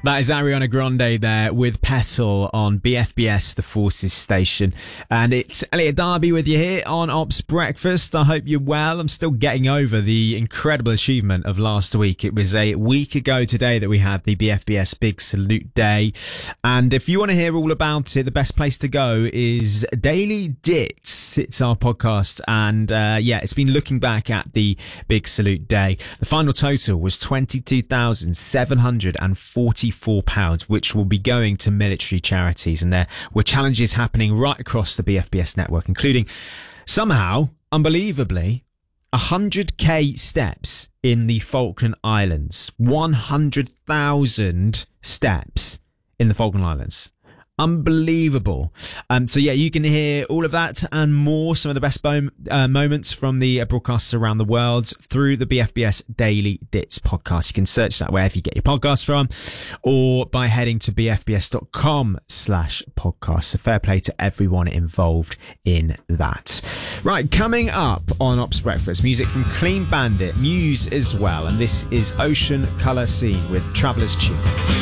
That is Ariana Grande there with Petal on BFBS, the Forces station. And it's Elliot Darby with you here on Ops Breakfast. I hope you're well. I'm still getting over the incredible achievement of last week. It was a week ago today that we had the BFBS Big Salute Day. And if you want to hear all about it, the best place to go is Daily Dits. It's our podcast. And it's been looking back at the Big Salute Day. The final total was £22,744, which will be going to military charities. And there were challenges happening right across the BFBS network, including somehow, unbelievably, 100k steps in the Falkland Islands. 100,000 steps in the Falkland Islands. Unbelievable. You can hear all of that and more, some of the best moments from the broadcasts around the world through the BFBS Daily Dits podcast. You can search that wherever you get your podcasts from, or by heading to bfbs.com/podcast. So fair play to everyone involved in that. Right, coming up on Ops Breakfast, music from Clean Bandit, Muse as well, and this is Ocean Colour Scene with Traveller's Tune.